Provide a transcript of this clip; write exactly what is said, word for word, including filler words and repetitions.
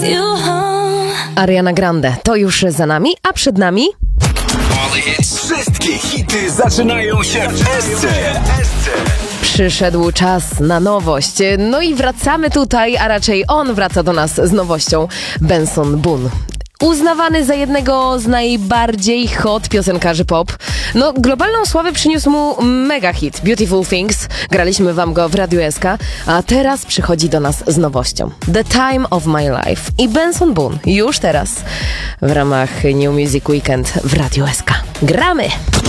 Ariana Grande, to już za nami, a przed nami... Wszystkie hity zaczynają się w Esce. Przyszedł czas na nowość. No i wracamy tutaj, a raczej on wraca do nas z nowością. Benson Boone. Uznawany za jednego z najbardziej hot piosenkarzy pop. No, globalną sławę przyniósł mu mega hit Beautiful Things. Graliśmy wam go w Radiu S K, a teraz przychodzi do nas z nowością The Time of My Life i Benson Boone już teraz w ramach New Music Weekend w Radiu S K. Gramy!